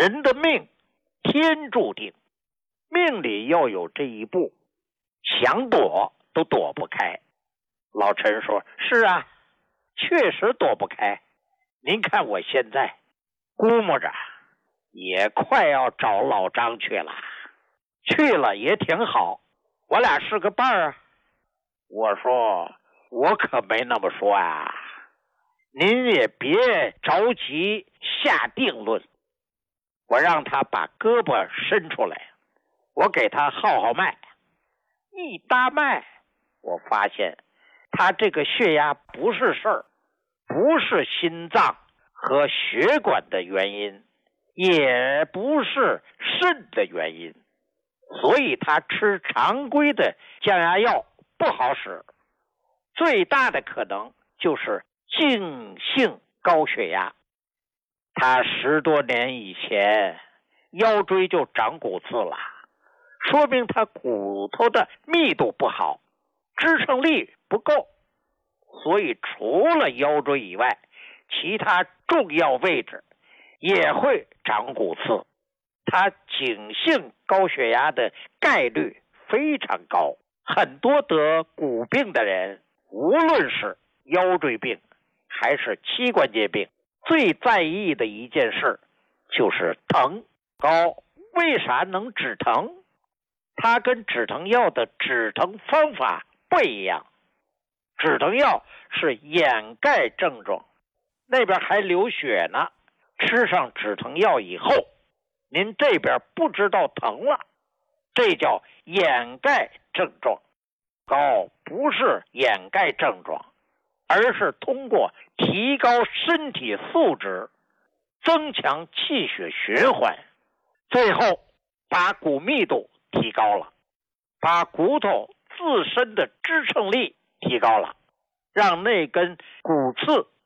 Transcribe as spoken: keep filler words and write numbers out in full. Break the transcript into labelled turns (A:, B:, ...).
A: 人的命天注定，命里要有这一步，想躲都躲不开。老陈说，是啊，确实躲不开。您看我现在估摸着也快要找老张去了，去了也挺好，我俩是个伴儿啊。我说，我可没那么说啊，您也别着急下定论。我让他把胳膊伸出来，我给他号号脉，一搭脉，我发现他这个血压不是事儿，不是心脏和血管的原因，也不是肾的原因，所以他吃常规的降压药不好使，最大的可能就是静性高血压。他十多年以前腰椎就长骨刺了，说明他骨头的密度不好，支撑力不够，所以除了腰椎以外，其他重要位置也会长骨刺。他颈性高血压的概率非常高，很多得骨病的人，无论是腰椎病还是膝关节病，最在意的一件事就是疼。高为啥能止疼？它跟止疼药的止疼方法不一样。止疼药是掩盖症状，那边还流血呢，吃上止疼药以后，您这边不知道疼了，这叫掩盖症状。高不是掩盖症状，而是通过提高身体素质，增强气血循环，最后把骨密度提高了，把骨头自身的支撑力提高了，让那根骨刺